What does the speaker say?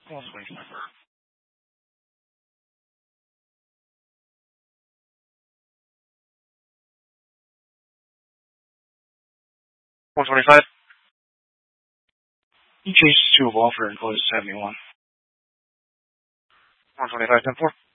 125. 125. You changed to a offer and closed 71. 125, 10-4.